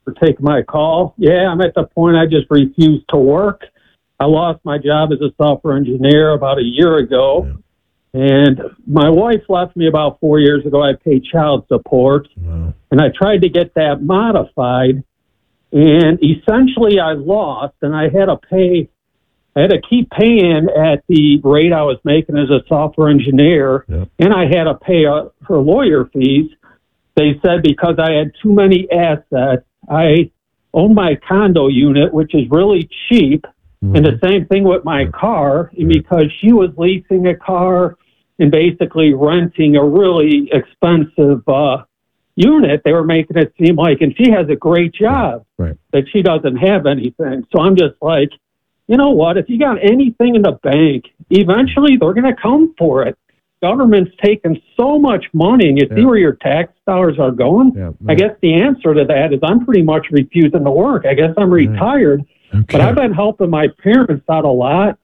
for taking my call. Yeah, I'm at the point I just refuse to work. I lost my job as a software engineer about a year ago, and my wife left me about 4 years ago. I paid child support, and I tried to get that modified, and essentially I lost, and I had to keep paying at the rate I was making as a software engineer, and I had to pay her lawyer fees. They said because I had too many assets, I own my condo unit, which is really cheap, and the same thing with my car, and because she was leasing a car and basically renting a really expensive unit, they were making it seem like, and she has a great job, that she doesn't have anything. So I'm just like, you know what? If you got anything in the bank, eventually they're going to come for it. Government's taking so much money, and you see where your tax dollars are going. I guess the answer to that is I'm pretty much refusing to work. I guess I'm retired, but I've been helping my parents out a lot.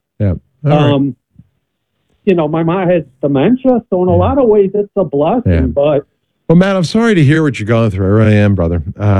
You know, my mom has dementia, so in a lot of ways it's a blessing. But well, Matt, I'm sorry to hear what you're going through. I really am, brother.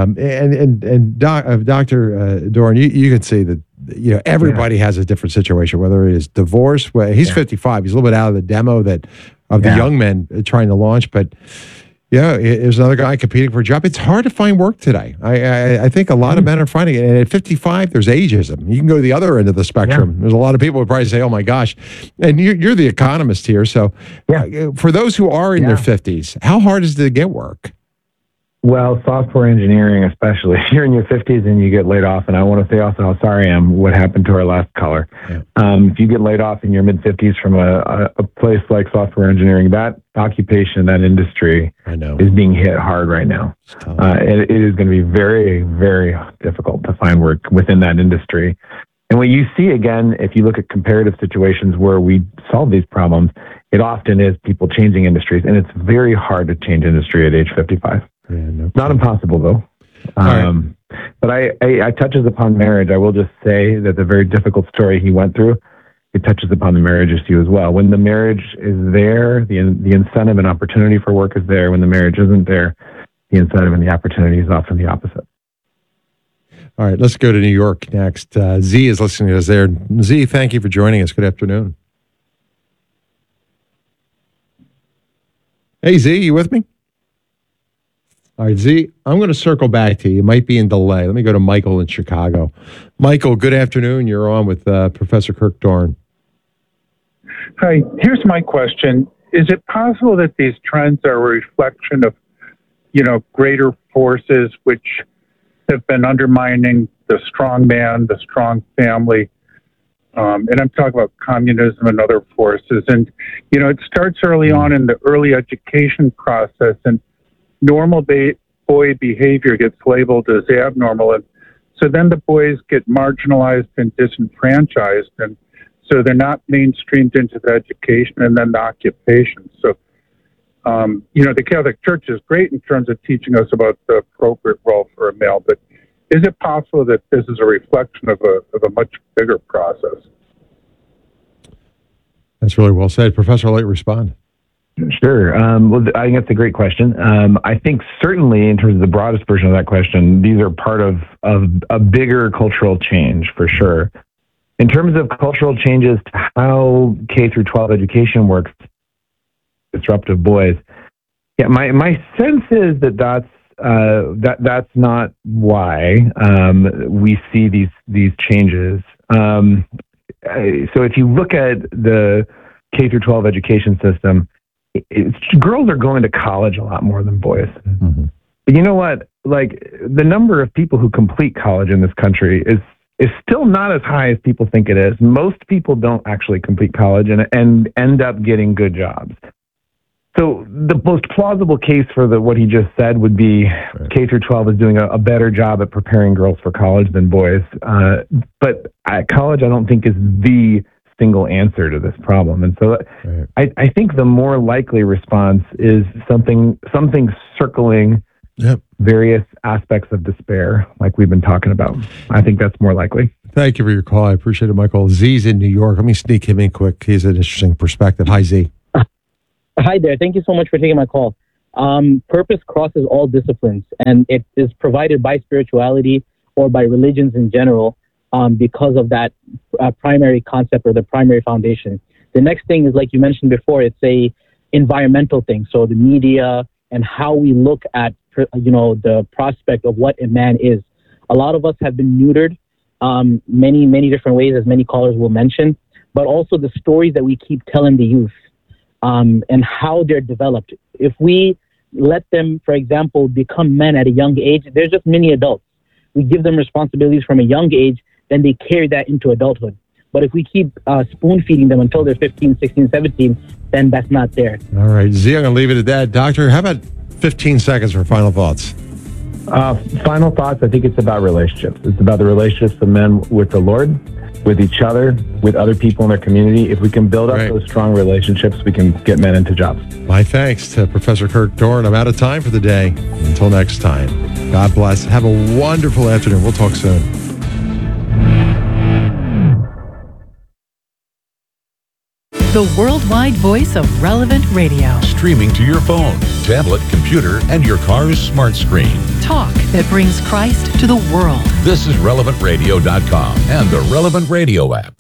Dr. Doran, you can see that, you know, everybody has a different situation, whether it is divorce. Well, he's 55. He's a little bit out of the demo of the young men trying to launch. But, yeah, there's another guy competing for a job. It's hard to find work today. I think a lot of men are finding it. And at 55, there's ageism. You can go to the other end of the spectrum. There's a lot of people who probably say, oh, my gosh. And you're the economist here. So for those who are in their 50s, how hard is it to get work? Well, software engineering, especially, if you're in your 50s and you get laid off, and I want to say also how sorry I am what happened to our last caller. If you get laid off in your mid-50s from a place like software engineering, that occupation, that industry is being hit hard right now. It is going to be very, very difficult to find work within that industry. And what you see, again, if you look at comparative situations where we solve these problems, it often is people changing industries, and it's very hard to change industry at age 55. Not impossible, though. But I touches upon marriage. I will just say that the very difficult story he went through, it touches upon the marriage issue as well. When the marriage is there, the incentive and opportunity for work is there. When the marriage isn't there, the incentive and the opportunity is often the opposite. All right, let's go to New York next. Z is listening to us there. Z, thank you for joining us. Good afternoon. Hey, Z, you with me? All right, Z, I'm going to circle back to you. You might be in delay. Let me go to Michael in Chicago. Michael, good afternoon. You're on with Professor Kirk Doran. Hi, here's my question. Is it possible that these trends are a reflection of, greater forces which have been undermining the strong man, the strong family? And I'm talking about communism and other forces. And, it starts early on in the early education process, and normal boy behavior gets labeled as abnormal. And so then the boys get marginalized and disenfranchised. And so they're not mainstreamed into the education and then the occupation. So, the Catholic Church is great in terms of teaching us about the appropriate role for a male. But is it possible that this is a reflection of a much bigger process? That's really well said. Professor, I'll let you respond. Sure. Well, I think that's a great question. I think certainly in terms of the broadest version of that question, these are part of a bigger cultural change for sure. In terms of cultural changes to how K through 12 education works, disruptive boys, my sense is that's not why we see these changes. So if you look at the K through 12 education system, girls are going to college a lot more than boys. Mm-hmm. But you know what? Like, the number of people who complete college in this country is still not as high as people think it is. Most people don't actually complete college and end up getting good jobs. So the most plausible case for what he just said would be K through 12 is doing a better job at preparing girls for college than boys. But college, I don't think, is the single answer to this problem. And so I think the more likely response is something circling various aspects of despair, like we've been talking about. I think that's more likely. Thank you for your call. I appreciate it, Michael. Z's in New York. Let me sneak him in quick. He's an interesting perspective. Hi, Z. Hi there. Thank you so much for taking my call. Purpose crosses all disciplines, and it is provided by spirituality or by religions in general because of that primary concept or the primary foundation. The next thing is, like you mentioned before, it's a environmental thing. So the media and how we look at, the prospect of what a man is. A lot of us have been neutered many, many different ways, as many callers will mention, but also the stories that we keep telling the youth and how they're developed. If we let them, for example, become men at a young age, they're just mini adults. We give them responsibilities from a young age, then they carry that into adulthood. But if we keep spoon-feeding them until they're 15, 16, 17, then that's not there. All right, Z, I'm going to leave it at that. Doctor, how about 15 seconds for final thoughts? Final thoughts, I think it's about relationships. It's about the relationships of men with the Lord, with each other, with other people in their community. If we can build up those strong relationships, we can get men into jobs. My thanks to Professor Kirk Doran. I'm out of time for the day. Until next time, God bless. Have a wonderful afternoon. We'll talk soon. The worldwide voice of Relevant Radio. Streaming to your phone, tablet, computer, and your car's smart screen. Talk that brings Christ to the world. This is RelevantRadio.com and the Relevant Radio app.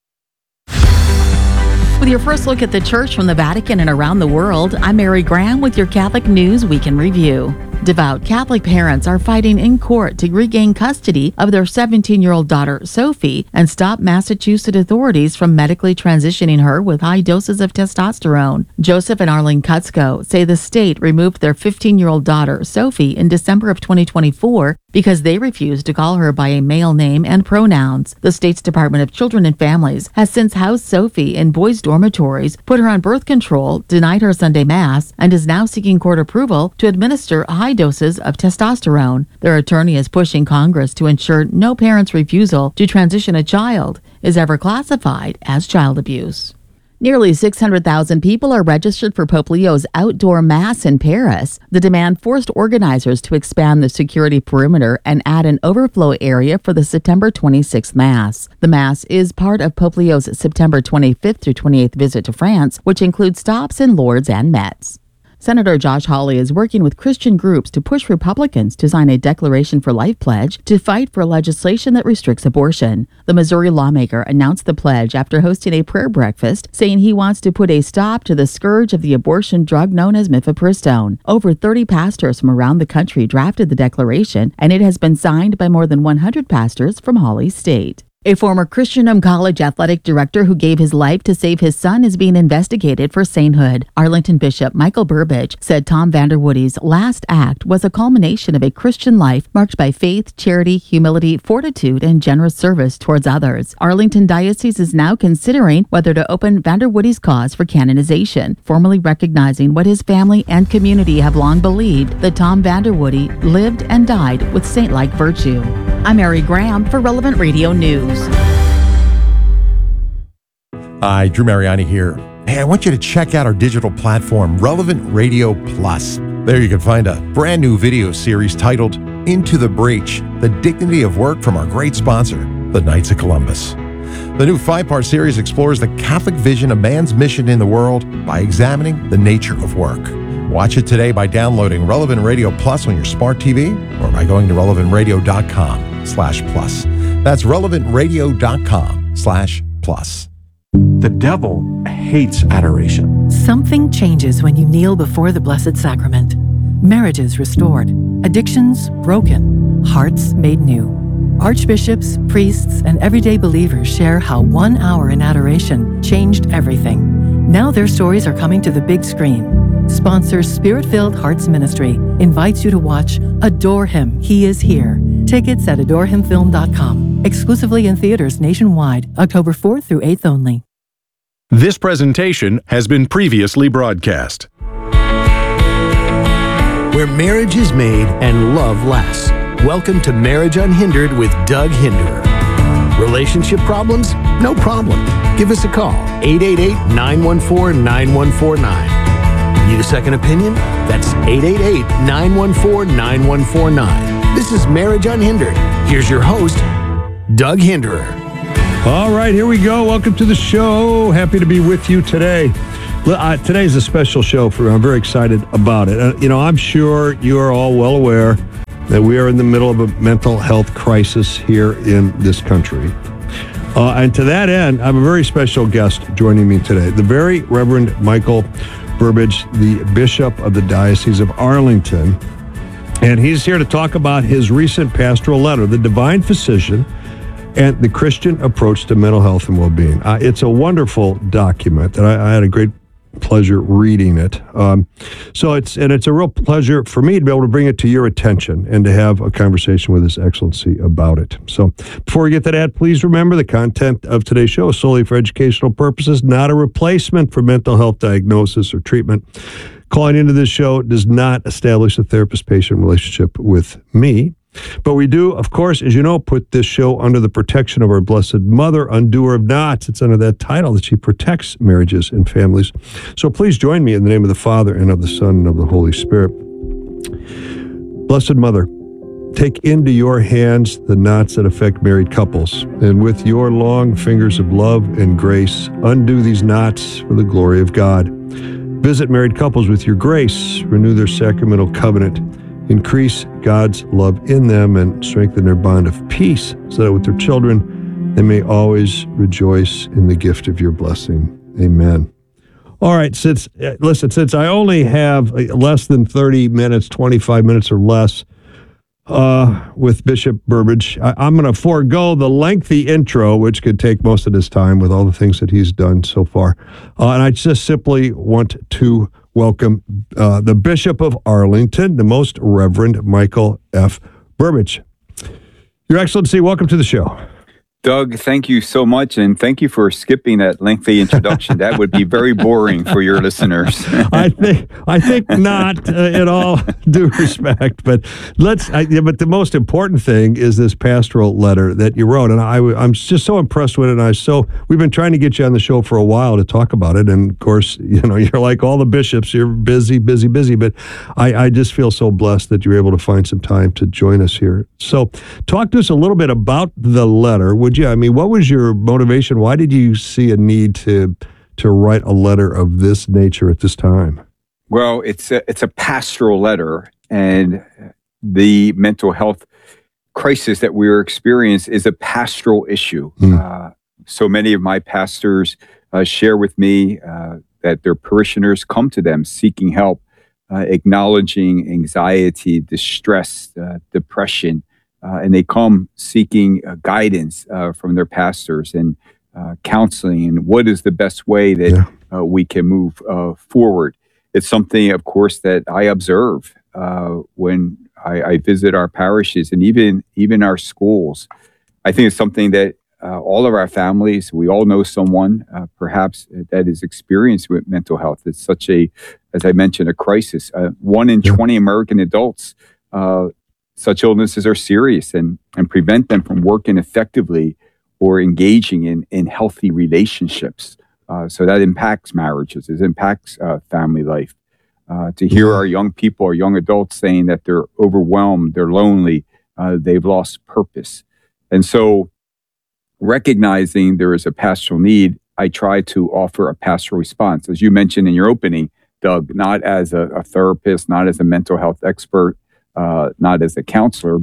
With your first look at the church from the Vatican and around the world, I'm Mary Graham with your Catholic News Week in Review. Devout Catholic parents are fighting in court to regain custody of their 17-year-old daughter, Sophie, and stop Massachusetts authorities from medically transitioning her with high doses of testosterone. Joseph and Arlene Kutzko say the state removed their 15-year-old daughter, Sophie, in December of 2024 because they refused to call her by a male name and pronouns. The state's Department of Children and Families has since housed Sophie in boys' dormitories, put her on birth control, denied her Sunday Mass, and is now seeking court approval to administer high doses of testosterone. Their attorney is pushing Congress to ensure no parent's refusal to transition a child is ever classified as child abuse. Nearly 600,000 people are registered for Pope Leo's outdoor Mass in Paris. The demand forced organizers to expand the security perimeter and add an overflow area for the September 26th Mass. The Mass is part of Pope Leo's September 25th through 28th visit to France, which includes stops in Lourdes and Metz. Senator Josh Hawley is working with Christian groups to push Republicans to sign a Declaration for Life pledge to fight for legislation that restricts abortion. The Missouri lawmaker announced the pledge after hosting a prayer breakfast, saying he wants to put a stop to the scourge of the abortion drug known as mifepristone. Over 30 pastors from around the country drafted the declaration, and it has been signed by more than 100 pastors from Hawley's state. A former Christianum College athletic director who gave his life to save his son is being investigated for sainthood. Arlington Bishop Michael Burbidge said Tom Vanderwoody's last act was a culmination of a Christian life marked by faith, charity, humility, fortitude, and generous service towards others. Arlington Diocese is now considering whether to open Vanderwoody's cause for canonization, formally recognizing what his family and community have long believed, that Tom Vanderwoody lived and died with saint-like virtue. I'm Mary Graham for Relevant Radio News. Hi, Drew Mariani here. Hey, I want you to check out our digital platform, Relevant Radio Plus. There you can find a brand new video series titled Into the Breach, the Dignity of Work from our great sponsor, the Knights of Columbus. The new 5-part series explores the Catholic vision of man's mission in the world by examining the nature of work. Watch it today by downloading Relevant Radio Plus on your smart TV or by going to relevantradio.com/plus. That's relevantradio.com/plus. The devil hates adoration. Something changes when you kneel before the Blessed Sacrament. Marriages restored, addictions broken, hearts made new. Archbishops, priests, and everyday believers share how 1 hour in adoration changed everything. Now their stories are coming to the big screen. Sponsors Spirit-Filled Hearts Ministry invites you to watch Adore Him, He Is Here. Tickets at adorehimfilm.com. Exclusively in theaters nationwide, October 4th through 8th only. This presentation has been previously broadcast. Where marriage is made and love lasts. Welcome to Marriage Unhindered with Doug Hinderer. Relationship problems? No problem. Give us a call, 888-914-9149. Need a second opinion? That's 888-914-9149. This is Marriage Unhindered. Here's your host, Doug Hinderer. All right, here we go. Welcome to the show. Happy to be with you today. Today's a special show for me. I'm very excited about it. I'm sure you are all well aware that we are in the middle of a mental health crisis here in this country. And to that end, I have a very special guest joining me today, the very Reverend Michael Burbidge, the Bishop of the Diocese of Arlington. And he's here to talk about his recent pastoral letter, The Divine Physician and the Christian Approach to Mental Health and Well-Being. It's a wonderful document, and I had a great pleasure reading it. So it's a real pleasure for me to be able to bring it to your attention and to have a conversation with His Excellency about it. So before we get to that, please remember the content of today's show is solely for educational purposes, not a replacement for mental health diagnosis or treatment. Calling into this show does not establish a therapist-patient relationship with me. But we do, of course, as you know, put this show under the protection of our Blessed Mother, Undoer of Knots. It's under that title that she protects marriages and families. So please join me in the name of the Father, and of the Son, and of the Holy Spirit. Blessed Mother, take into your hands the knots that affect married couples, and with your long fingers of love and grace, undo these knots for the glory of God. Visit married couples with your grace, renew their sacramental covenant, increase God's love in them, and strengthen their bond of peace, so that with their children, they may always rejoice in the gift of your blessing. Amen. All right, since I only have less than 30 minutes, 25 minutes or less with Bishop Burbidge, I'm going to forego the lengthy intro, which could take most of his time with all the things that he's done so far. And I just simply want to welcome the Bishop of Arlington, the Most Reverend Michael F. Burbidge. Your Excellency, welcome to the show. Doug, thank you so much, and thank you for skipping that lengthy introduction. That would be very boring for your listeners. I think not, in all due respect, but but the most important thing is this pastoral letter that you wrote, and I'm just so impressed with it. And we've been trying to get you on the show for a while to talk about it, and of course, you're like all the bishops, you're busy, but I just feel so blessed that you're able to find some time to join us here. So, talk to us a little bit about the letter. What was your motivation? Why did you see a need to write a letter of this nature at this time? Well, it's a pastoral letter, and the mental health crisis that we are experiencing is a pastoral issue. So many of my pastors share with me that their parishioners come to them seeking help, acknowledging anxiety, distress, depression, and they come seeking guidance from their pastors and counseling, and what is the best way that we can move forward. It's something, of course, that I observe when I visit our parishes and even our schools. I think it's something that all of our families, we all know someone perhaps that is experienced with mental health. It's such as I mentioned, a crisis. 1 in 20 American adults such illnesses are serious and prevent them from working effectively or engaging in healthy relationships. So that impacts marriages, it impacts family life. To hear our young people, our young adults saying that they're overwhelmed, they're lonely, they've lost purpose. And so recognizing there is a pastoral need, I try to offer a pastoral response. As you mentioned in your opening, Doug, not as a therapist, not as a mental health expert, not as a counselor,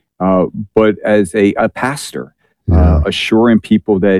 but as a pastor, assuring people that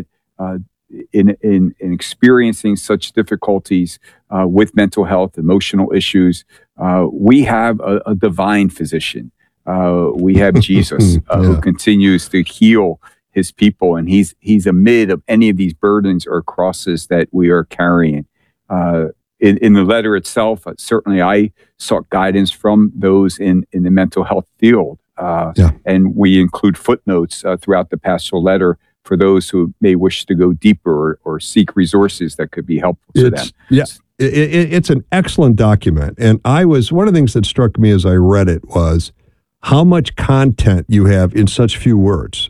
in experiencing such difficulties with mental health, emotional issues, we have a divine physician. We have Jesus who continues to heal his people, and he's amid of any of these burdens or crosses that we are carrying. In the letter itself, certainly I sought guidance from those in the mental health field. And we include footnotes throughout the pastoral letter for those who may wish to go deeper or seek resources that could be helpful to them. It's an excellent document. And one of the things that struck me as I read it was how much content you have in such few words.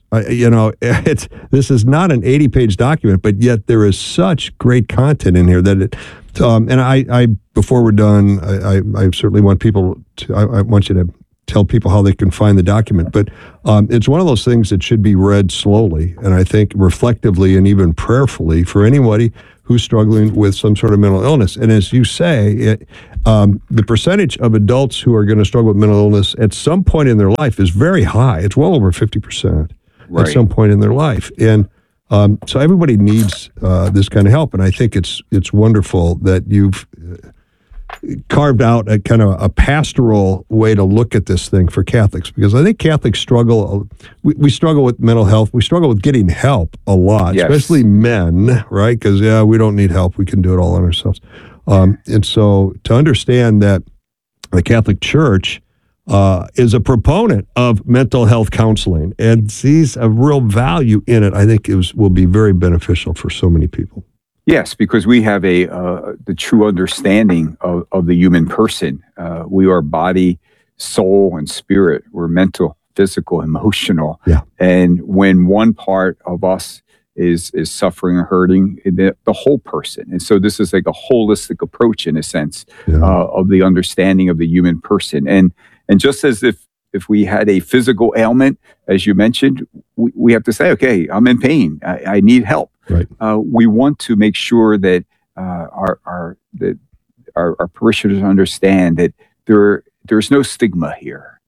This is not an 80-page document, but yet there is such great content in here that and I before we're done, I certainly want people to, I want you to tell people how they can find the document. But it's one of those things that should be read slowly, and I think reflectively and even prayerfully for anybody who's struggling with some sort of mental illness. And as you say, the percentage of adults who are going to struggle with mental illness at some point in their life is very high. It's well over 50% at some point in their life. And so everybody needs this kind of help. And I think it's wonderful that you've carved out a kind of a pastoral way to look at this thing for Catholics, because I think Catholics struggle. We struggle with mental health. We struggle with getting help a lot, especially men, right? Because, we don't need help. We can do it all on ourselves. And so to understand that the Catholic Church is a proponent of mental health counseling and sees a real value in it, I think will be very beneficial for so many people. Yes, because we have the true understanding of the human person. We are body, soul, and spirit. We're mental, physical, emotional. Yeah. And when one part of us is suffering or hurting, the whole person. And so this is like a holistic approach, in a sense, of the understanding of the human person. And just as if we had a physical ailment, as you mentioned, we have to say, okay, I'm in pain. I need help. Right. We want to make sure that our parishioners understand that there's no stigma here.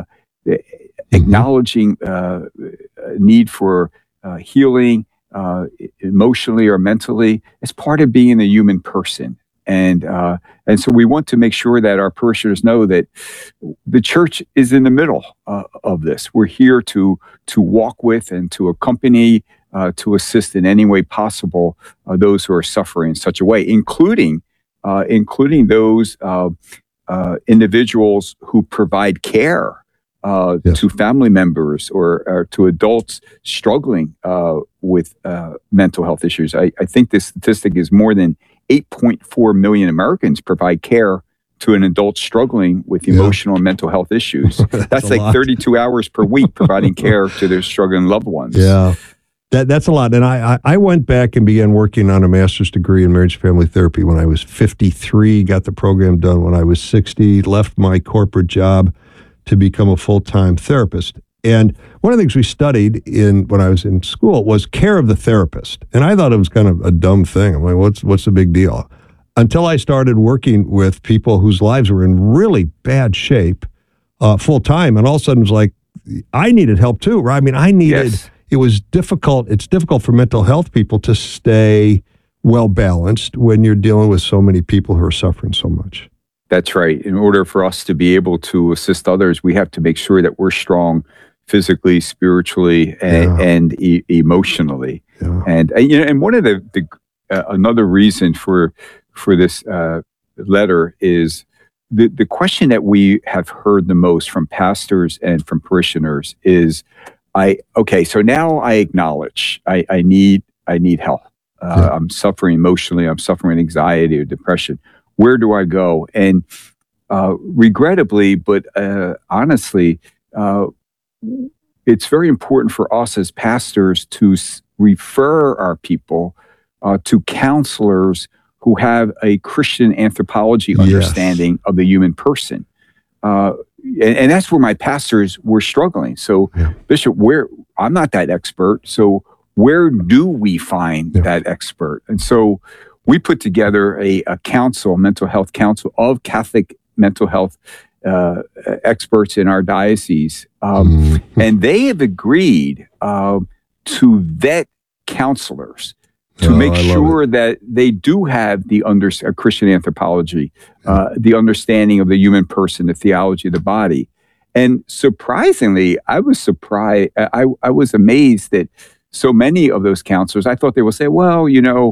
Acknowledging need for healing emotionally or mentally is part of being a human person. And so we want to make sure that our parishioners know that the church is in the middle of this. We're here to walk with and to accompany, to assist in any way possible those who are suffering in such a way, including those individuals who provide care to family members or to adults struggling with mental health issues. I think this statistic is more than 8.4 million Americans provide care to an adult struggling with emotional and mental health issues. That's like 32 hours per week providing care to their struggling loved ones. Yeah, that's a lot. And I went back and began working on a master's degree in marriage and family therapy when I was 53, got the program done when I was 60, left my corporate job to become a full-time therapist. And one of the things we studied when I was in school was care of the therapist. And I thought it was kind of a dumb thing. I'm like, what's the big deal? Until I started working with people whose lives were in really bad shape full-time. And all of a sudden it was like, I needed help too, right? I mean, it was difficult. It's difficult for mental health people to stay well-balanced when you're dealing with so many people who are suffering so much. That's right. In order for us to be able to assist others, we have to make sure that we're strong physically, spiritually, and emotionally. Yeah. And one of the another reason for this letter is the question that we have heard the most from pastors and from parishioners is, so now I acknowledge I need help. I'm suffering emotionally. I'm suffering anxiety or depression. Where do I go? And regrettably, but honestly, it's very important for us as pastors to refer our people to counselors who have a Christian anthropology understanding of the human person. And that's where my pastors were struggling. So, Bishop, I'm not that expert. So where do we find that expert? And so we put together a council, mental health council of Catholic mental health experts in our diocese. And they have agreed to vet counselors to make sure that they do have the Christian anthropology, the understanding of the human person, the theology of the body. And surprisingly, I was surprised. I was amazed that so many of those counselors, I thought they would say, well,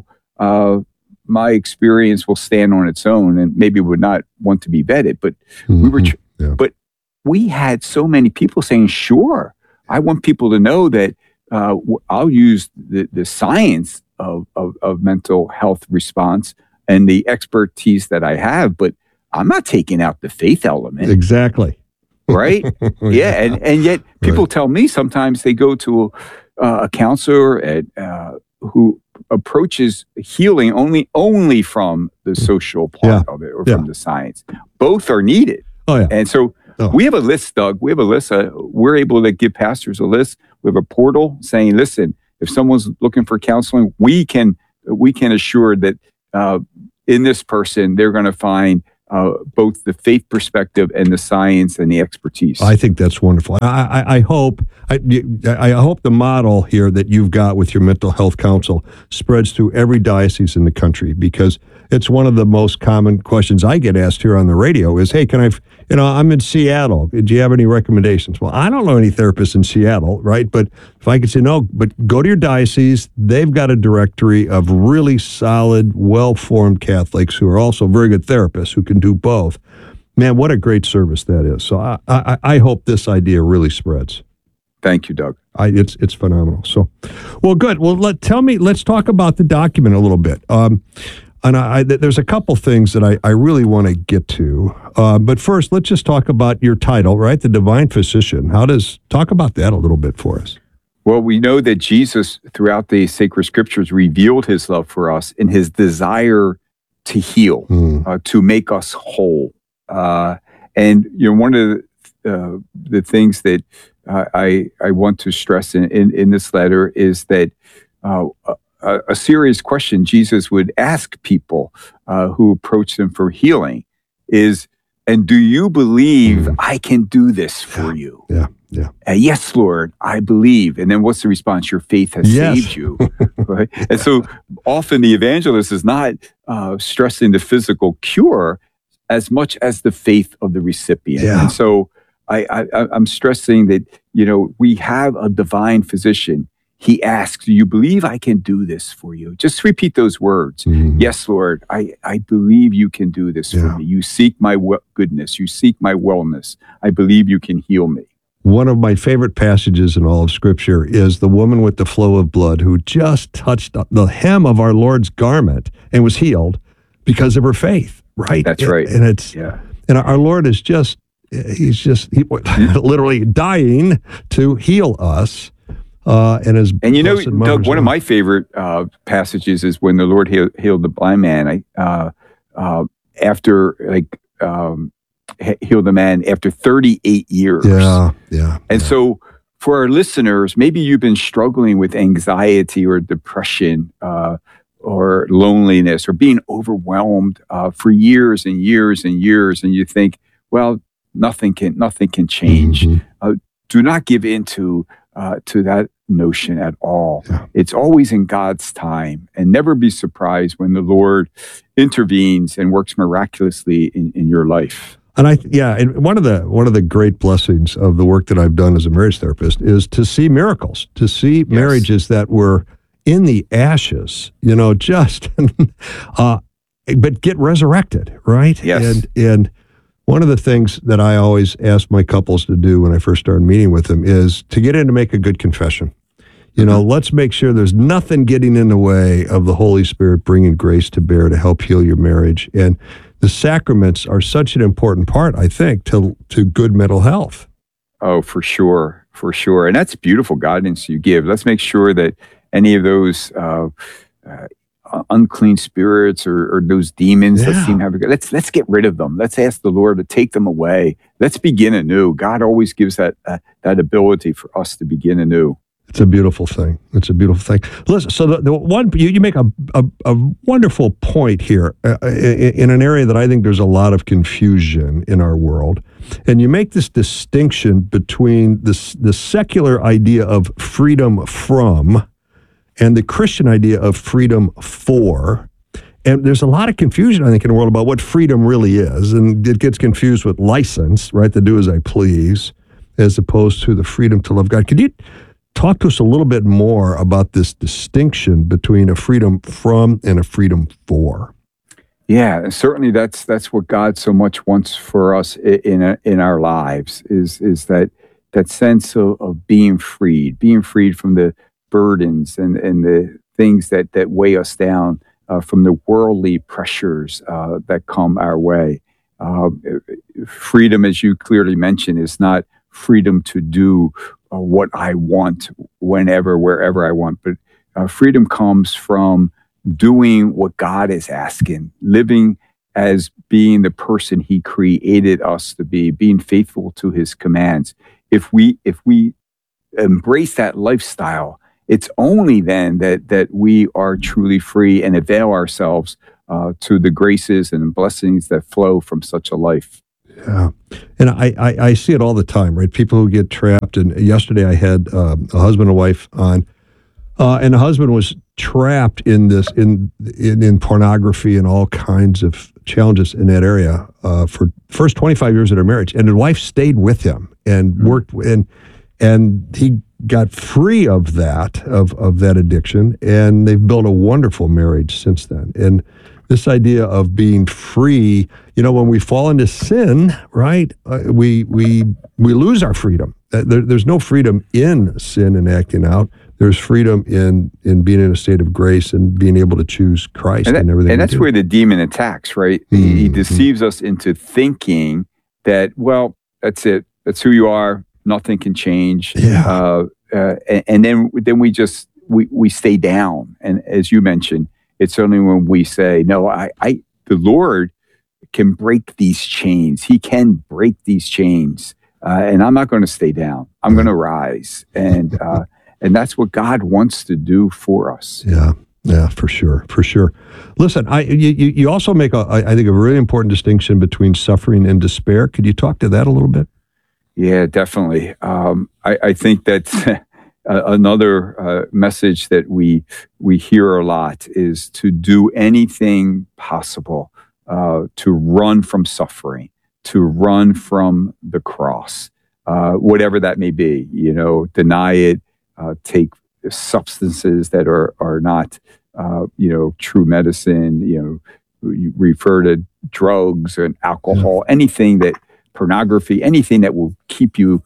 my experience will stand on its own and maybe would not want to be vetted. But but we had so many people saying, sure, I want people to know that I'll use the science of mental health response and the expertise that I have, but I'm not taking out the faith element. Exactly. Right? Yeah. And yet people tell me sometimes they go to a counselor who approaches healing only from the social part of it or from the science. Both are needed. Oh, yeah. And so We have a list, Doug. We have a list. We're able to give pastors a list. We have a portal saying, listen, if someone's looking for counseling, we can assure that in this person, they're going to find both the faith perspective and the science and the expertise. I think that's wonderful. I hope the model here that you've got with your mental health council spreads through every diocese in the country, because it's one of the most common questions I get asked here on the radio is, hey, I'm in Seattle. Do you have any recommendations? Well, I don't know any therapists in Seattle, right? But if I could say, no, but go to your diocese. They've got a directory of really solid, well-formed Catholics who are also very good therapists who can do both. Man, what a great service that is. So I hope this idea really spreads. Thank you, Doug. It's phenomenal. So, well, good. Well, let's talk about the document a little bit. And there's a couple things that I really want to get to. But first, let's just talk about your title, right? The Divine Physician. Talk about that a little bit for us. Well, we know that Jesus, throughout the sacred scriptures, revealed his love for us in his desire to heal, to make us whole. And one of the things that I want to stress in this letter is that a serious question Jesus would ask people who approach them for healing is, and do you believe I can do this for you? Yeah. Yes, Lord, I believe. And then what's the response? Your faith has saved you. Right? And so often the evangelist is not stressing the physical cure as much as the faith of the recipient. Yeah. And so I'm stressing that, we have a divine physician. He asks, do you believe I can do this for you? Just repeat those words. Yes, Lord, I believe you can do this for me. You seek my goodness. You seek my wellness. I believe you can heal me. One of my favorite passages in all of Scripture is the woman with the flow of blood who just touched the hem of our Lord's garment and was healed because of her faith, right? That's right. And our Lord is he's literally dying to heal us. And Doug, one of my favorite passages is when the Lord healed the blind man. Healed the man after 38 years. And so for our listeners, maybe you've been struggling with anxiety or depression or loneliness or being overwhelmed for years and years and years, and you think, well, nothing can change. Do not give in to that notion at all. It's always in God's time, and never be surprised when the Lord intervenes and works miraculously in your life. And one of the great blessings of the work that I've done as a marriage therapist is to see miracles, to see marriages that were in the ashes, but get resurrected, right? Yes. And one of the things that I always ask my couples to do when I first started meeting with them is to get in to make a good confession. Let's make sure there's nothing getting in the way of the Holy Spirit bringing grace to bear to help heal your marriage. And the sacraments are such an important part, I think, to good mental health. Oh, for sure. And that's beautiful guidance you give. Let's make sure that any of those unclean spirits or those demons that seem to have let's get rid of them. Let's ask the Lord to take them away. Let's begin anew. God always gives that ability for us to begin anew. It's a beautiful thing. Listen, so the one you make a wonderful point here in an area that I think there's a lot of confusion in our world, and you make this distinction between the secular idea of freedom from and the Christian idea of freedom for. And there's a lot of confusion, I think, in the world about what freedom really is, and it gets confused with license, right? To do as I please, as opposed to the freedom to love God. Could you talk to us a little bit more about this distinction between a freedom from and a freedom for? Yeah, and certainly that's what God so much wants for us in our lives is that sense of being freed from the burdens and the things that weigh us down, from the worldly pressures that come our way. Freedom, as you clearly mentioned, is not freedom to do what I want, whenever, wherever I want. But freedom comes from doing what God is asking, living as being the person he created us to be, being faithful to his commands. If we embrace that lifestyle, it's only then that we are truly free and avail ourselves to the graces and blessings that flow from such a life. Yeah. And I see it all the time, right? People who get trapped. And yesterday I had a husband and wife on, and the husband was trapped in this, in pornography and all kinds of challenges in that area for the first 25 years of their marriage. And the wife stayed with him and worked, and he got free of that addiction, and they've built a wonderful marriage since then. And this idea of being free, when we fall into sin, right, we lose our freedom. There's no freedom in sin and acting out. There's freedom in being in a state of grace and being able to choose Christ and everything. And that's where the demon attacks, right? Mm-hmm. He deceives us into thinking that, well, that's it. That's who you are. Nothing can change. Yeah. And then we stay down. And as you mentioned, it's only when we say, no, the Lord can break these chains. He can break these chains. And I'm not going to stay down. I'm going to rise. And that's what God wants to do for us. Yeah, for sure. Listen, you also make, I think, a really important distinction between suffering and despair. Could you talk to that a little bit? Yeah, definitely. I think that's another message that we hear a lot is to do anything possible to run from suffering, to run from the cross, whatever that may be. Deny it, take substances that are not, true medicine. You refer to drugs and alcohol, anything that. Pornography, anything that will keep you,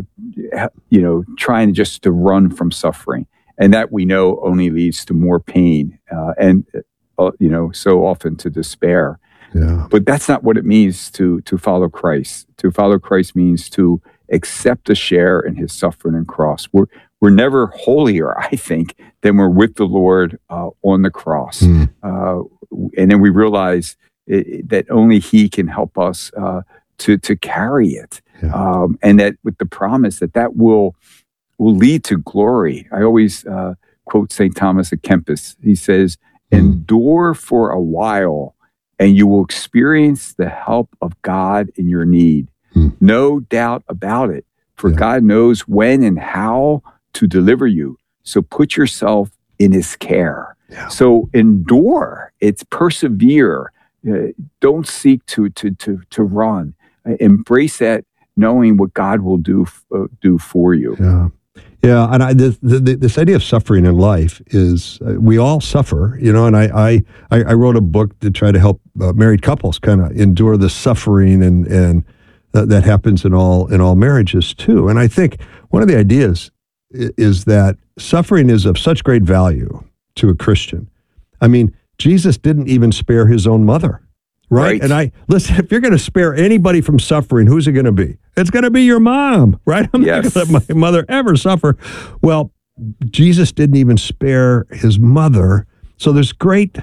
trying just to run from suffering. And that we know only leads to more pain and so often to despair. Yeah. But that's not what it means to follow Christ. To follow Christ means to accept a share in his suffering and cross. We're never holier, I think, than we're with the Lord on the cross. And then we realize that only he can help us to carry it, and that with the promise that will lead to glory. I always quote St. Thomas of Kempis. He says, endure for a while, and you will experience the help of God in your need. No doubt about it, for God knows when and how to deliver you. So put yourself in his care. So endure, it's persevere. Don't seek to run. Embrace that, knowing what God will do for you. Yeah, and this idea of suffering in life is we all suffer, and I wrote a book to try to help married couples kind of endure the suffering and that happens in all marriages too. And I think one of the ideas is that suffering is of such great value to a Christian. I mean, Jesus didn't even spare his own mother. Right. And listen, if you're going to spare anybody from suffering, who's it going to be? It's going to be your mom, right? I'm not going to let my mother ever suffer. Well, Jesus didn't even spare his mother. So there's great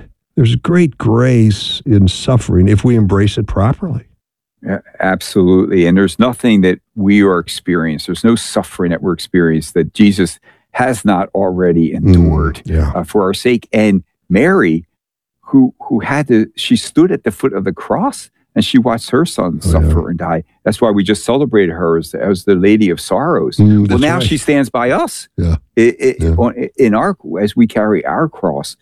grace in suffering if we embrace it properly. Yeah, absolutely. And there's nothing that we are experiencing. There's no suffering that we're experiencing that Jesus has not already endured for our sake. And Mary, who she stood at the foot of the cross and she watched her son suffer and die. That's why we just celebrated her as the Lady of Sorrows. Well, now she stands by us in as we carry our cross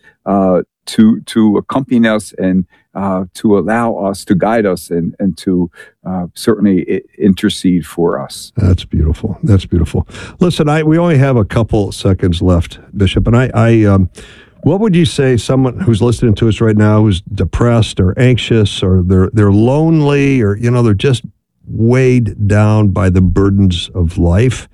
to accompany us and to allow us, to guide us and to certainly intercede for us. That's beautiful. Listen, we only have a couple seconds left, Bishop, and I what would you say someone who's listening to us right now who's depressed or anxious or they're lonely or they're just weighed down by the burdens of life?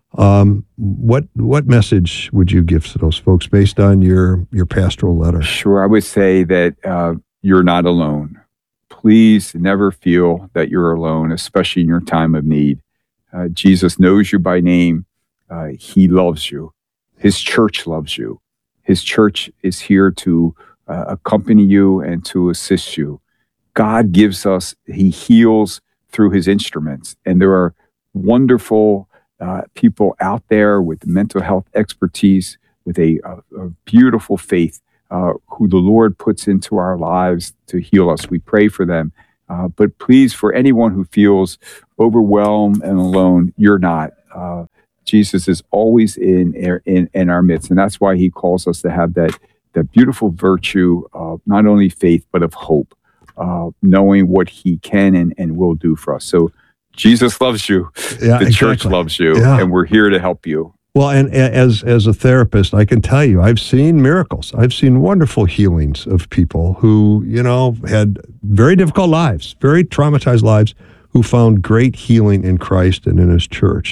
What message would you give to those folks based on your pastoral letter? Sure, I would say that you're not alone. Please never feel that you're alone, especially in your time of need. Jesus knows you by name. He loves you. His church loves you. His church is here to accompany you and to assist you. God gives us, he heals through his instruments. And there are wonderful people out there with mental health expertise, with a beautiful faith, who the Lord puts into our lives to heal us. We pray for them. But please, for anyone who feels overwhelmed and alone, you're not. Jesus is always in our midst. And that's why he calls us to have that beautiful virtue of not only faith, but of hope, knowing what he can and will do for us. So Jesus loves you. Yeah, the church loves you. Yeah. And we're here to help you. Well, and as a therapist, I can tell you, I've seen miracles. I've seen wonderful healings of people who, had very difficult lives, very traumatized lives, who found great healing in Christ and in his church.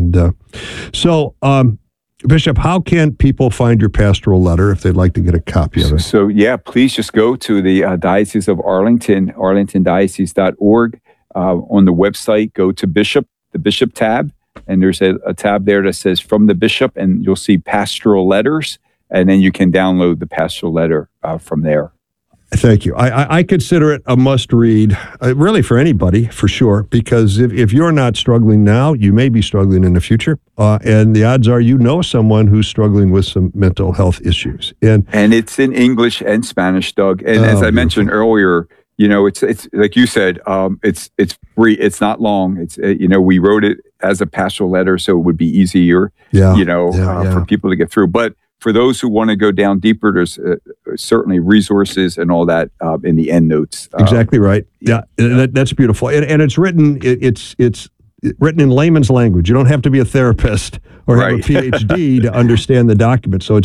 So, Bishop, how can people find your pastoral letter if they'd like to get a copy of it? So, please just go to the Diocese of Arlington, arlingtondiocese.org. On the website, go to the Bishop tab. And there's a tab there that says From the Bishop, and you'll see pastoral letters, and then you can download the pastoral letter from there. Thank you. I consider it a must-read, really for anybody, for sure, because if you're not struggling now, you may be struggling in the future, and the odds are you know someone who's struggling with some mental health issues. And it's in English and Spanish, Doug. And as I mentioned earlier, it's like you said, it's free. It's not long. It's we wrote it as a pastoral letter, so it would be easier, for people to get through. But for those who want to go down deeper, there's certainly resources and all that in the end notes. Exactly right. Yeah, that's beautiful. And it's written. It's written in layman's language. You don't have to be a therapist or have a PhD to understand the document. So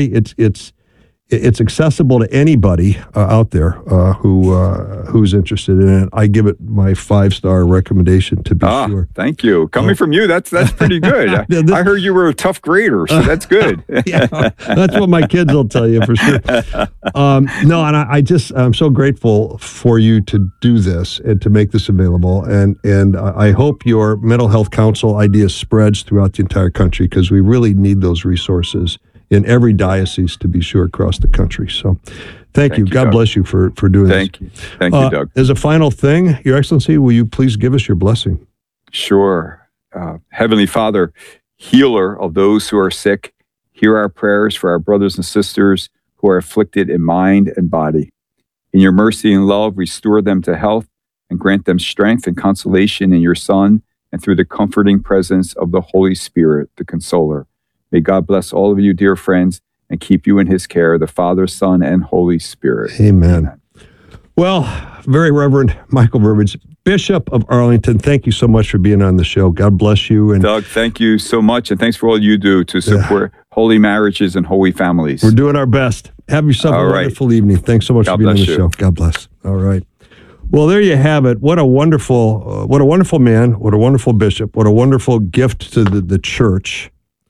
it's accessible to anybody out there who's interested in it. I give it my 5-star recommendation to be sure. Thank you. Coming from you, that's pretty good. I heard you were a tough grader, so that's good. Yeah, that's what my kids will tell you for sure. And I'm so grateful for you to do this and to make this available. And I hope your mental health council idea spreads throughout the entire country, because we really need those resources in every diocese, to be sure, across the country. So thank you. God Doug. bless you for doing this. Thank you, Doug. As a final thing, Your Excellency, will you please give us your blessing? Sure. Heavenly Father, healer of those who are sick, hear our prayers for our brothers and sisters who are afflicted in mind and body. In your mercy and love, restore them to health and grant them strength and consolation in your Son and through the comforting presence of the Holy Spirit, the Consoler. May God bless all of you, dear friends, and keep you in his care, the Father, Son, and Holy Spirit. Amen. Well, very Reverend Michael Burbidge, Bishop of Arlington, thank you so much for being on the show. God bless you. And Doug, thank you so much, and thanks for all you do to support holy marriages and holy families. We're doing our best. Have yourself a wonderful evening. Thanks so much for being on the show. God bless. All right. Well, there you have it. What a wonderful man. What a wonderful bishop. What a wonderful gift to the church.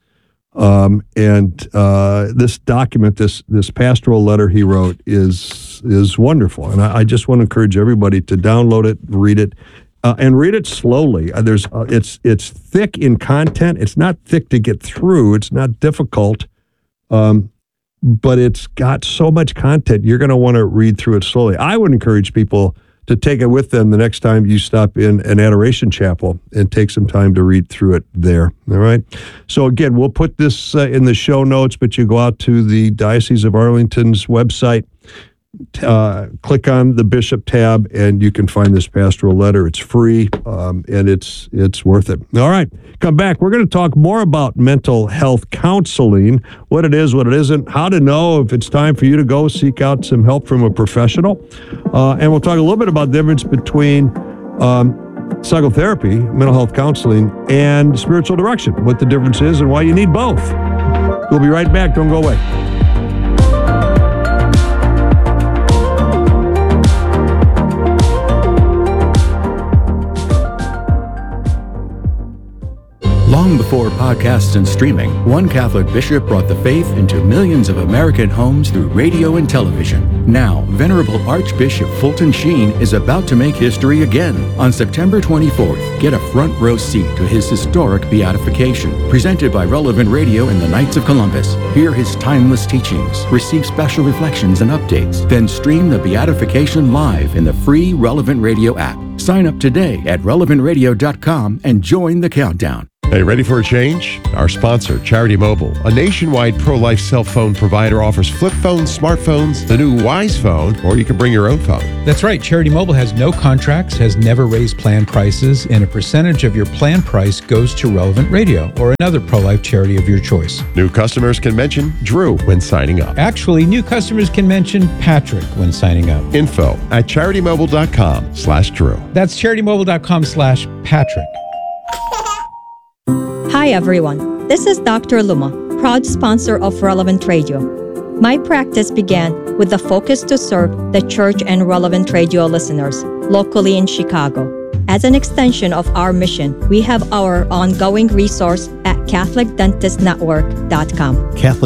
This document, this pastoral letter he wrote is wonderful. And I just want to encourage everybody to download it, read it, and read it slowly. It's thick in content. It's not thick to get through. It's not difficult. But it's got so much content. You're going to want to read through it slowly. I would encourage people to take it with them the next time you stop in an adoration chapel and take some time to read through it there. All right. So again, we'll put this in the show notes, but you go out to the Diocese of Arlington's website, click on the Bishop tab, and you can find this pastoral letter. It's free, and it's worth it. All right. Come back. We're going to talk more about mental health counseling, what it is, what it isn't, how to know if it's time for you to go seek out some help from a professional. And we'll talk a little bit about the difference between psychotherapy, mental health counseling, and spiritual direction, what the difference is and why you need both. We'll be right back. Don't go away. Long before podcasts and streaming, one Catholic bishop brought the faith into millions of American homes through radio and television. Now, Venerable Archbishop Fulton Sheen is about to make history again. On September 24th, get a front row seat to his historic beatification, presented by Relevant Radio and the Knights of Columbus. Hear his timeless teachings, receive special reflections and updates, then stream the beatification live in the free Relevant Radio app. Sign up today at relevantradio.com and join the countdown. Hey, ready for a change? Our sponsor, Charity Mobile, a nationwide pro-life cell phone provider, offers flip phones, smartphones, the new Wise Phone, or you can bring your own phone. That's right. Charity Mobile has no contracts, has never raised plan prices, and a percentage of your plan price goes to Relevant Radio or another pro-life charity of your choice. New customers can mention Drew when signing up. Actually, new customers can mention Patrick when signing up. Info at CharityMobile.com/Drew. That's CharityMobile.com/Patrick. Hi everyone, this is Dr. Luma, proud sponsor of Relevant Radio. My practice began with the focus to serve the church and Relevant Radio listeners locally in Chicago. As an extension of our mission, we have our ongoing resource at CatholicDentistNetwork.com.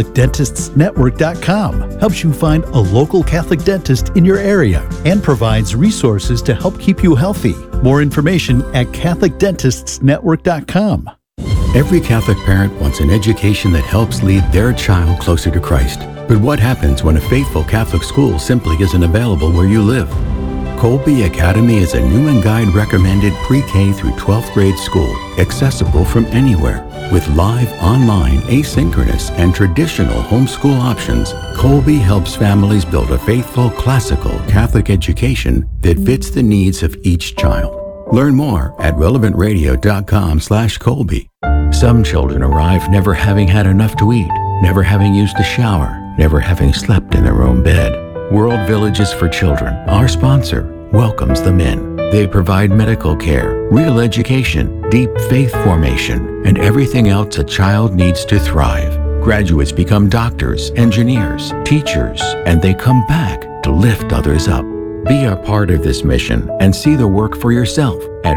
CatholicDentistsNetwork.com helps you find a local Catholic dentist in your area and provides resources to help keep you healthy. More information at CatholicDentistsNetwork.com. Every Catholic parent wants an education that helps lead their child closer to Christ. But what happens when a faithful Catholic school simply isn't available where you live? Colby Academy is a new and guide recommended pre-K through 12th grade school, accessible from anywhere. With live, online, asynchronous, and traditional homeschool options, Colby helps families build a faithful, classical Catholic education that fits the needs of each child. Learn more at relevantradio.com/Colby. Some children arrive never having had enough to eat, never having used a shower, never having slept in their own bed. World Villages for Children, our sponsor, welcomes them in. They provide medical care, real education, deep faith formation, and everything else a child needs to thrive. Graduates become doctors, engineers, teachers, and they come back to lift others up. Be a part of this mission and see the work for yourself at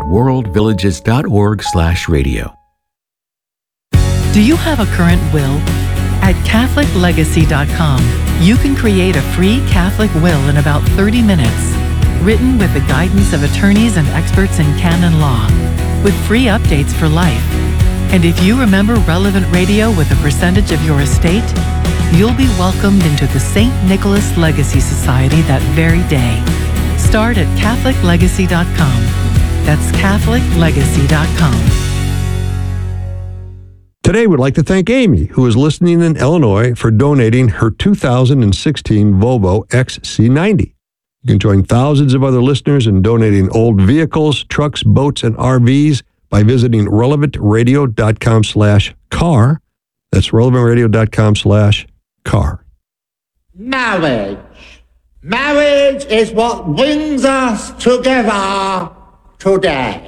worldvillages.org/radio. Do you have a current will? At CatholicLegacy.com, you can create a free Catholic will in about 30 minutes, written with the guidance of attorneys and experts in canon law, with free updates for life. And if you remember Relevant Radio with a percentage of your estate, you'll be welcomed into the St. Nicholas Legacy Society that very day. Start at CatholicLegacy.com. That's CatholicLegacy.com. Today, we'd like to thank Amy, who is listening in Illinois, for donating her 2016 Volvo XC90. You can join thousands of other listeners in donating old vehicles, trucks, boats, and RVs by visiting relevantradio.com/car. That's relevantradio.com/car. Marriage. Marriage is what brings us together today.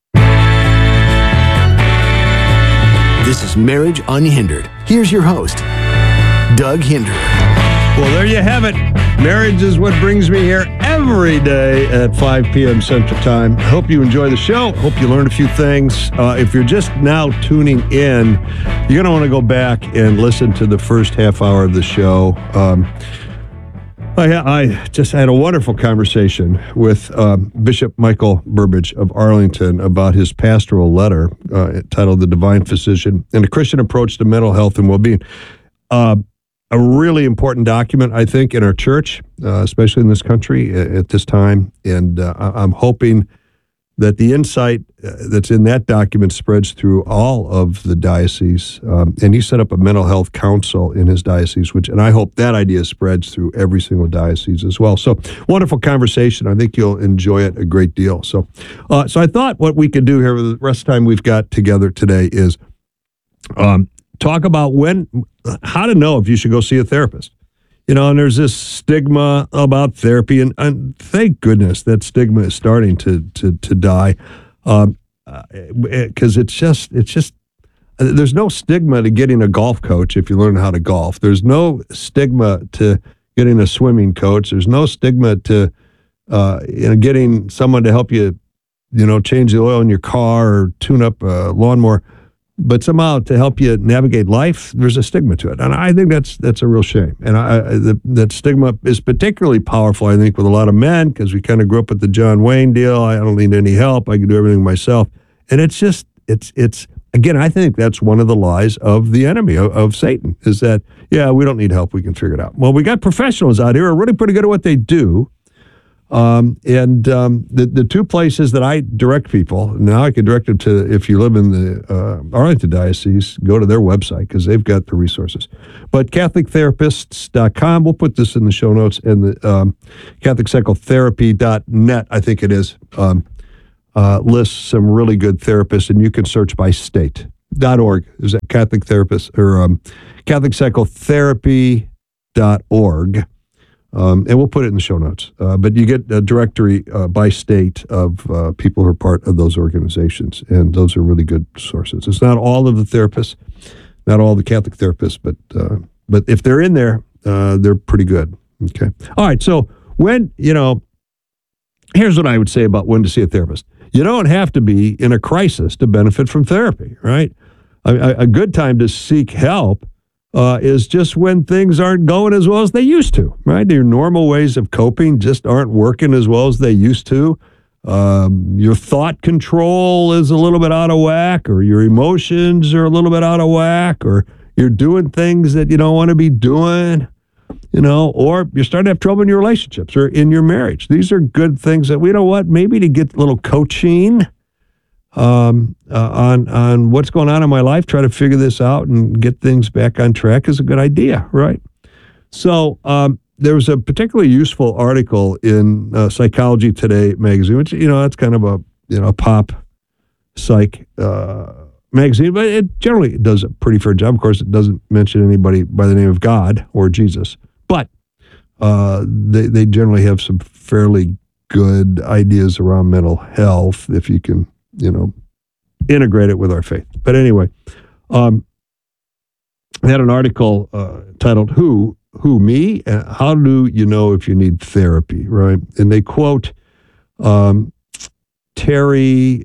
This is Marriage Unhindered. Here's your host, Doug Hinder. Well, there you have it. Marriage is what brings me here every day at 5 p.m. Central Time. I hope you enjoy the show. Hope you learned a few things. If you're just now tuning in, you're going to want to go back and listen to the first half hour of the show. I just had a wonderful conversation with Bishop Michael Burbidge of Arlington about his pastoral letter titled The Divine Physician and a Christian Approach to Mental Health and Well-Being. A really important document, I think, in our church, especially in this country at this time. And I'm hoping that the insight that's in that document spreads through all of the dioceses. And he set up a mental health council in his diocese, and I hope that idea spreads through every single diocese as well. So wonderful conversation. I think you'll enjoy it a great deal. So I thought what we could do here with the rest of the time we've got together today is talk about how to know if you should go see a therapist. You know, and there's this stigma about therapy, and thank goodness that stigma is starting to die, because it's just there's no stigma to getting a golf coach if you learn how to golf. There's no stigma to getting a swimming coach. There's no stigma to getting someone to help you, change the oil in your car or tune up a lawnmower. but somehow to help you navigate life, there's a stigma to it. And I think that's a real shame. And that stigma is particularly powerful, I think, with a lot of men, because we kind of grew up with the John Wayne deal. I don't need any help. I can do everything myself. And it's just, it's again, I think that's one of the lies of the enemy, of Satan, is that, yeah, we don't need help. We can figure it out. Well, we got professionals out here who are really pretty good at what they do. The two places that I direct people, now I can direct them to, if you live in the Arlington Diocese, go to their website because they've got the resources. But CatholicTherapists.com, we'll put this in the show notes, and the CatholicPsychotherapy.net, I think it is, lists some really good therapists, and you can search by state. .org is that Catholic Therapist, or CatholicPsychotherapy.org. And we'll put it in the show notes. But you get a directory by state of people who are part of those organizations, and those are really good sources. It's not all of the therapists, not all the Catholic therapists, but if they're in there, they're pretty good. Okay. All right. So when, here's what I would say about when to see a therapist. You don't have to be in a crisis to benefit from therapy, right? A good time to seek help is just when things aren't going as well as they used to, right? Your normal ways of coping just aren't working as well as they used to. Your thought control is a little bit out of whack, or your emotions are a little bit out of whack, or you're doing things that you don't want to be doing, or you're starting to have trouble in your relationships or in your marriage. These are good things that, maybe to get a little coaching on what's going on in my life, try to figure this out and get things back on track is a good idea, right? So there was a particularly useful article in Psychology Today magazine, which, that's kind of a pop psych magazine, but it generally does a pretty fair job. Of course, it doesn't mention anybody by the name of God or Jesus, but they generally have some fairly good ideas around mental health if you can integrate it with our faith. But anyway, I had an article titled Who, Me? How do you know if you need therapy, right? And they quote Terry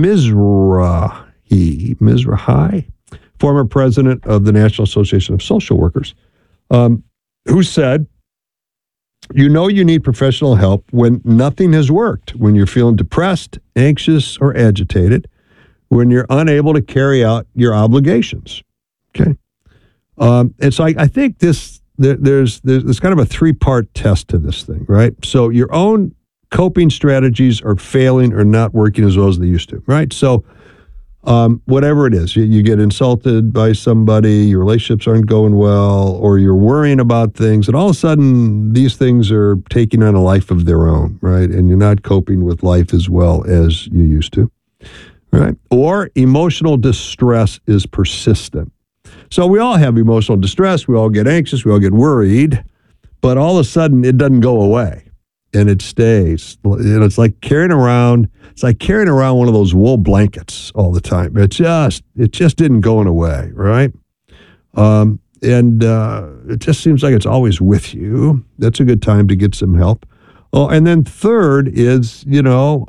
Mizrahi, former president of the National Association of Social Workers, who said, you need professional help when nothing has worked, when you're feeling depressed, anxious, or agitated, when you're unable to carry out your obligations. Okay. And so I think there's kind of a three-part test to this thing, right? So your own coping strategies are failing or not working as well as they used to, right? So whatever it is, you get insulted by somebody, your relationships aren't going well, or you're worrying about things, and all of a sudden these things are taking on a life of their own, right? And you're not coping with life as well as you used to, right? Or emotional distress is persistent. So we all have emotional distress, we all get anxious, we all get worried, but all of a sudden it doesn't go away. And it stays. It's like carrying around one of those wool blankets all the time. It just didn't go away, right? And it just seems like it's always with you. That's a good time to get some help. Oh, and then third is, your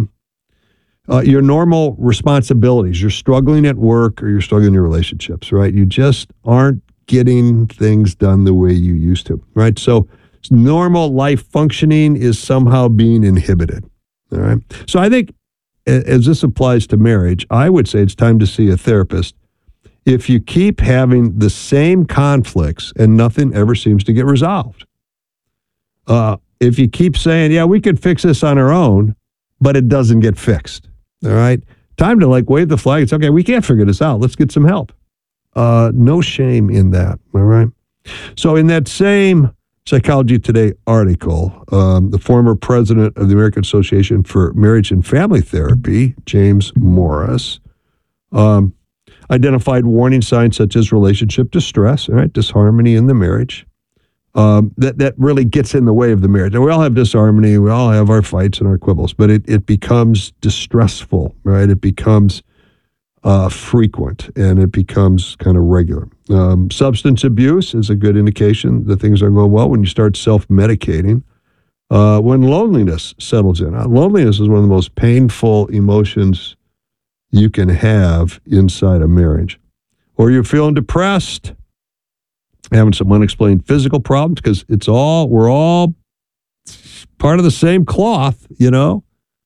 normal responsibilities. You're struggling at work or you're struggling in your relationships, right? You just aren't getting things done the way you used to, right? So normal life functioning is somehow being inhibited. All right. So I think as this applies to marriage, I would say it's time to see a therapist if you keep having the same conflicts and nothing ever seems to get resolved. If you keep saying, yeah, we could fix this on our own, but it doesn't get fixed. All right. Time to wave the flag. It's okay. We can't figure this out. Let's get some help. No shame in that. All right. So in that same Psychology Today article, the former president of the American Association for Marriage and Family Therapy, James Morris, identified warning signs such as relationship distress, right, disharmony in the marriage, that really gets in the way of the marriage. And we all have disharmony, we all have our fights and our quibbles, but it becomes distressful, right? It becomes frequent, and it becomes kind of regular. Substance abuse is a good indication that things are going well when you start self-medicating. When loneliness settles in. Loneliness is one of the most painful emotions you can have inside a marriage. Or you're feeling depressed, having some unexplained physical problems, because we're all part of the same cloth, you know.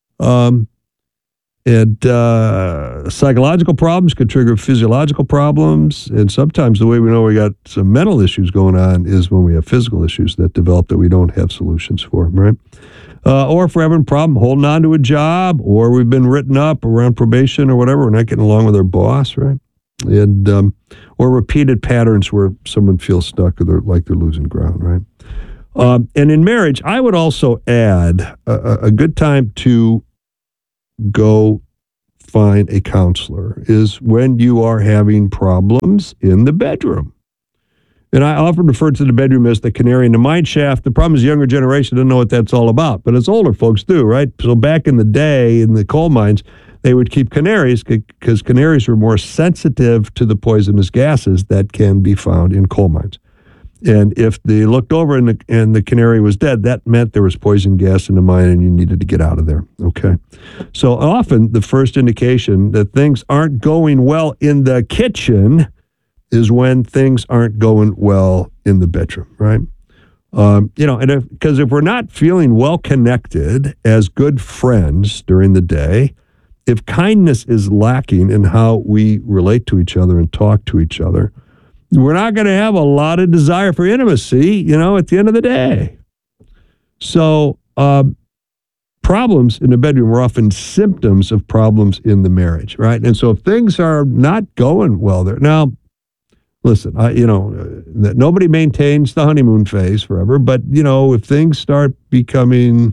And psychological problems could trigger physiological problems. And sometimes the way we know we got some mental issues going on is when we have physical issues that develop that we don't have solutions for, right? Or if we're having a problem holding on to a job, or we've been written up around probation or whatever, we're not getting along with our boss, right? And or repeated patterns where someone feels stuck or they're losing ground, right? And in marriage, I would also add a good time to go find a counselor is when you are having problems in the bedroom. And I often refer to the bedroom as the canary in the mine shaft. The problem is the younger generation doesn't know what that's all about, but as older folks do, right? So back in the day in the coal mines, they would keep canaries because canaries were more sensitive to the poisonous gases that can be found in coal mines. And if they looked over and the canary was dead, that meant there was poison gas in the mine and you needed to get out of there, okay? So often the first indication that things aren't going well in the kitchen is when things aren't going well in the bedroom, right? Because if we're not feeling well connected as good friends during the day, if kindness is lacking in how we relate to each other and talk to each other, we're not going to have a lot of desire for intimacy, at the end of the day. So problems in the bedroom are often symptoms of problems in the marriage, right? And so if things are not going well there, now, listen, nobody maintains the honeymoon phase forever, but, if things start becoming,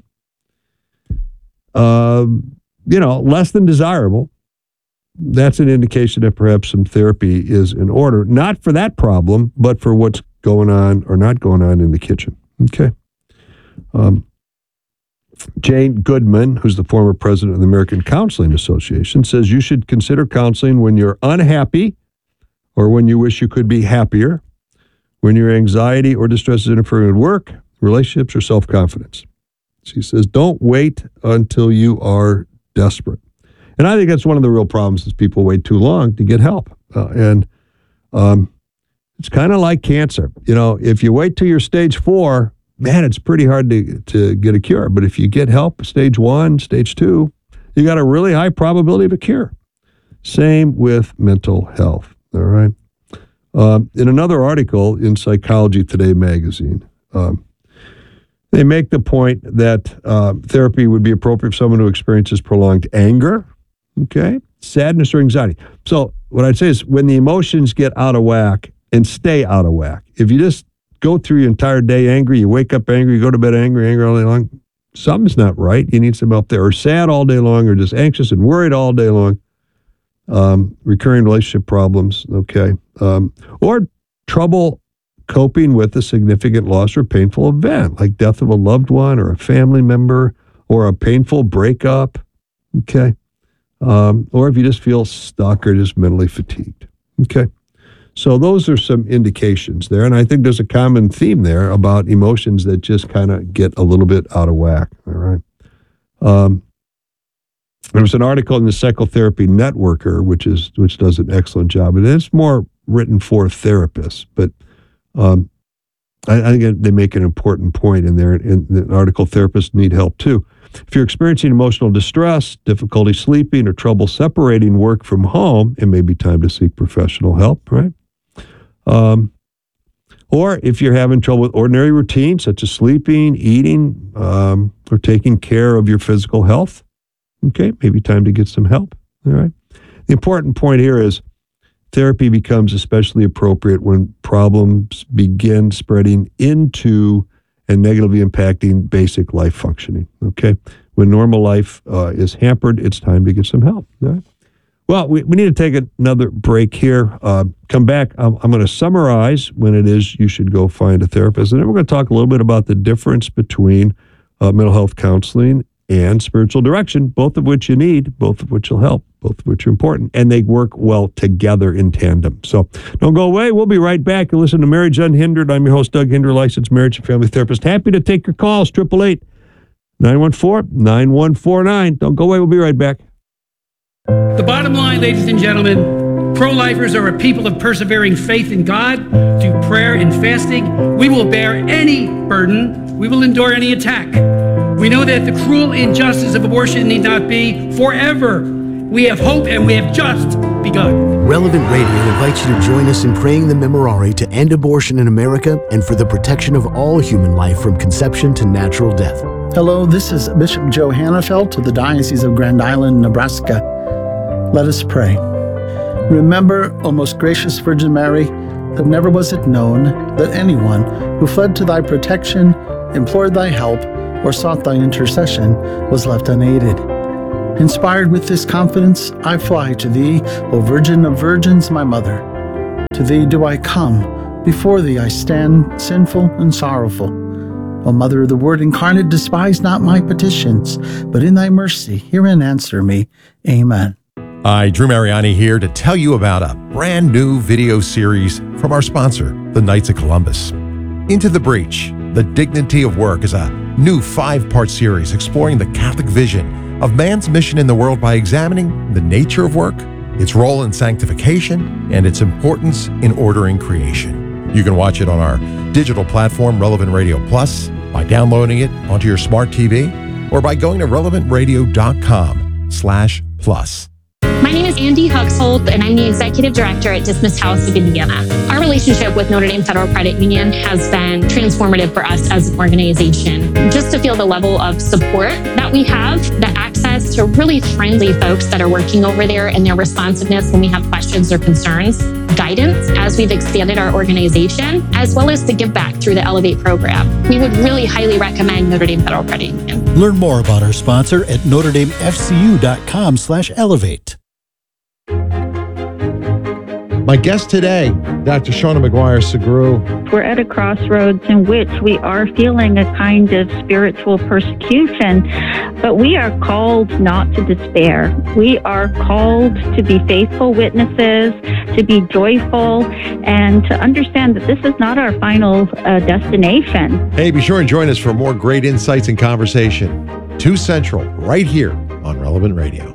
less than desirable, that's an indication that perhaps some therapy is in order, not for that problem, but for what's going on or not going on in the kitchen. Okay. Jane Goodman, who's the former president of the American Counseling Association, says you should consider counseling when you're unhappy or when you wish you could be happier, when your anxiety or distress is interfering with work, relationships, or self-confidence. She says, don't wait until you are desperate. And I think that's one of the real problems is people wait too long to get help. And it's kind of like cancer. If you wait till you're stage 4, man, it's pretty hard to get a cure. But if you get help, stage 1, stage 2, you got a really high probability of a cure. Same with mental health. All right. In another article in Psychology Today magazine, they make the point that therapy would be appropriate for someone who experiences prolonged anger, okay, sadness, or anxiety. So what I'd say is when the emotions get out of whack and stay out of whack, if you just go through your entire day angry, you wake up angry, you go to bed angry all day long, something's not right. You need some help there. Or sad all day long, or just anxious and worried all day long. Recurring relationship problems, okay. Or trouble coping with a significant loss or painful event, like death of a loved one or a family member or a painful breakup, okay. Or if you just feel stuck or just mentally fatigued, okay. So those are some indications there, and I think there's a common theme there about emotions that just kind of get a little bit out of whack, all right. There was an article in the Psychotherapy Networker, which does an excellent job, and it's more written for therapists, but I think they make an important point in there. In the article, therapists need help too. If you're experiencing emotional distress, difficulty sleeping, or trouble separating work from home, it may be time to seek professional help, right? Or if you're having trouble with ordinary routines, such as sleeping, eating, or taking care of your physical health, okay, maybe time to get some help, all right? The important point here is therapy becomes especially appropriate when problems begin spreading into and negatively impacting basic life functioning, okay? When normal life is hampered, it's time to get some help, all right? Well, we need to take another break here. Come back. I'm going to summarize when it is you should go find a therapist. And then we're going to talk a little bit about the difference between mental health counseling and spiritual direction, both of which you need, both of which will help, both of which are important, and they work well together in tandem. So don't go away. We'll be right back. You listen to Marriage Unhindered. I'm your host, Doug Hinder, licensed marriage and family therapist. Happy to take your calls, 888-914-9149. Don't go away. We'll be right back. The bottom line, ladies and gentlemen, pro-lifers are a people of persevering faith in God through prayer and fasting. We will bear any burden. We will endure any attack. We know that the cruel injustice of abortion need not be forever. We have hope and we have just begun. Relevant Radio invites you to join us in praying the Memorare to end abortion in America and for the protection of all human life from conception to natural death. Hello, this is Bishop Joe Hannafelt of the Diocese of Grand Island, Nebraska. Let us pray. Remember, O most gracious Virgin Mary, that never was it known that anyone who fled to thy protection, implored thy help, or sought thy intercession was left unaided. Inspired with this confidence, I fly to thee, O Virgin of Virgins, my Mother. To thee do I come, before thee I stand, sinful and sorrowful. O Mother of the Word incarnate, despise not my petitions, but in thy mercy hear and answer me. Amen. Hi, Drew Mariani here to tell you about a brand new video series from our sponsor, the Knights of Columbus. Into the Breach, The Dignity of Work is a new 5-part series exploring the Catholic vision of man's mission in the world by examining the nature of work, its role in sanctification, and its importance in ordering creation. You can watch it on our digital platform, Relevant Radio Plus, by downloading it onto your smart TV, or by going to relevantradio.com/plus. My name is Andy Huxholt, and I'm the Executive Director at Dismissed House of Indiana. Our relationship with Notre Dame Federal Credit Union has been transformative for us as an organization. Just to feel the level of support that we have, the access to really friendly folks that are working over there and their responsiveness when we have questions or concerns, guidance as we've expanded our organization, as well as the give back through the Elevate program. We would really highly recommend Notre Dame Federal Credit Union. Learn more about our sponsor at NotreDameFCU.com/elevate. My guest today, Dr. Shauna McGuire-Segru. We're at a crossroads in which we are feeling a kind of spiritual persecution, but we are called not to despair. We are called to be faithful witnesses, to be joyful, and to understand that this is not our final destination. Hey, be sure and join us for more great insights and conversation. 2 Central, right here on Relevant Radio.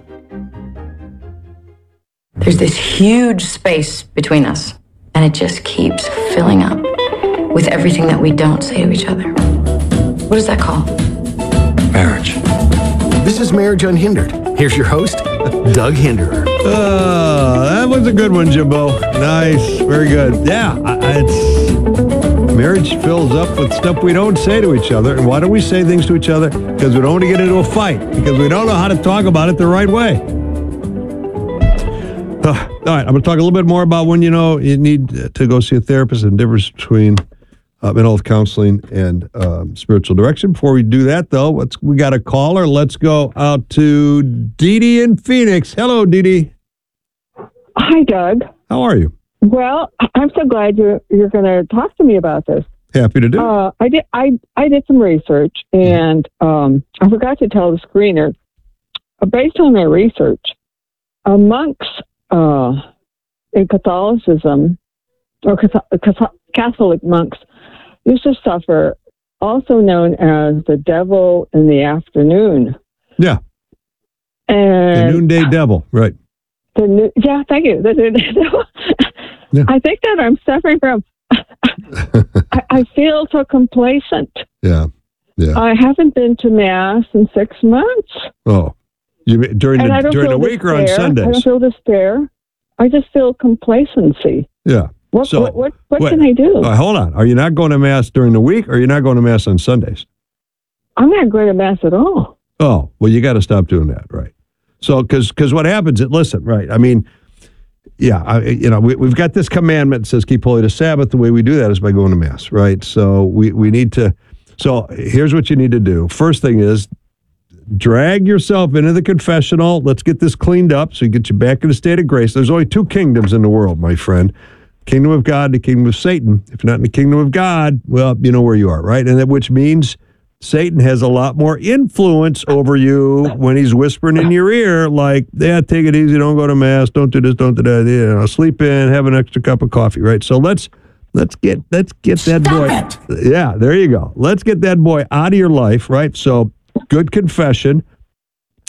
There's this huge space between us, and it just keeps filling up with everything that we don't say to each other. What is that called? Marriage. This is Marriage Unhindered. Here's your host, Doug Hinderer. That was a good one, Jimbo. Nice. Very good. Yeah, marriage fills up with stuff we don't say to each other. And why don't we say things to each other? Because we don't want to get into a fight. Because we don't know how to talk about it the right way. All right, I'm going to talk a little bit more about when you need to go see a therapist and the difference between mental health counseling and spiritual direction. Before we do that, though, we got a caller. Let's go out to Dee Dee in Phoenix. Hello, Dee Dee. Hi, Doug. How are you? Well, I'm so glad you're going to talk to me about this. Happy to do. I did some research, and I forgot to tell the screener. Based on my research, monks in Catholicism, or Catholic monks, used to suffer, also known as the devil in the afternoon. Yeah. And the noonday devil, right. Thank you. The noonday devil. Yeah. I think that I'm suffering from, I feel so complacent. Yeah. I haven't been to Mass in 6 months. Oh. During the week or on Sundays? I don't feel despair. I just feel complacency. Yeah. What can I do? Hold on. Are you not going to Mass during the week, or are you not going to Mass on Sundays? I'm not going to Mass at all. Oh, well, you got to stop doing that, right? So, because what happens? Listen, right? I mean, yeah, we've got this commandment that says keep holy the Sabbath. The way we do that is by going to Mass, right? So we need to. So here's what you need to do. First thing is, drag yourself into the confessional. Let's get this cleaned up so you get you back in a state of grace. There's only 2 kingdoms in the world, my friend. Kingdom of God, the kingdom of Satan. If you're not in the kingdom of God, well, you know where you are, right? And that which means Satan has a lot more influence over you when he's whispering in your ear, like, yeah, take it easy, don't go to Mass, don't do this, don't do that, sleep in, have an extra cup of coffee, right? So let's get that boy. Yeah, there you go. Let's get that boy out of your life, right? So good confession.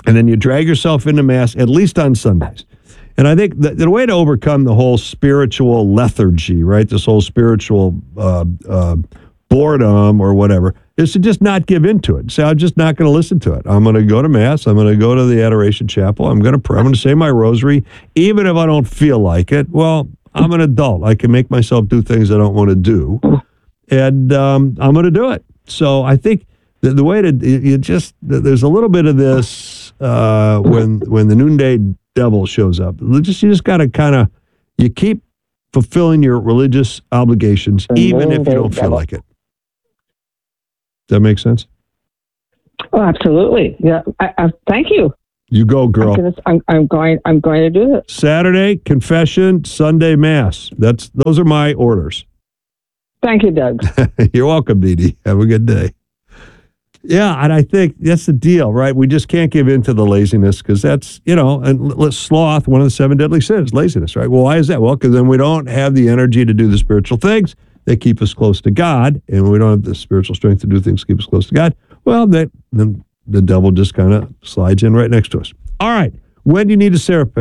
And then you drag yourself into Mass, at least on Sundays. And I think the way to overcome the whole spiritual lethargy, right, this whole spiritual boredom or whatever, is to just not give into it. Say, I'm just not going to listen to it. I'm going to go to Mass. I'm going to go to the Adoration Chapel. I'm going to pray. I'm going to say my rosary. Even if I don't feel like it, well, I'm an adult. I can make myself do things I don't want to do. And I'm going to do it. So I think the way to, there's a little bit of this when the noonday devil shows up. You just got to kind of, you keep fulfilling your religious obligations, even if you don't feel like it. Does that make sense? Oh, absolutely. Yeah. I thank you. You go, girl. I'm going to do it. Saturday confession, Sunday Mass. Those are my orders. Thank you, Doug. You're welcome, Dee Dee. Have a good day. Yeah, and I think that's the deal, right? We just can't give in to the laziness because that's, and sloth, one of the 7 deadly sins, laziness, right? Well, why is that? Well, because then we don't have the energy to do the spiritual things that keep us close to God, and we don't have the spiritual strength to do things that keep us close to God. Well, then the devil just kind of slides in right next to us. All right. When do you need a therapist?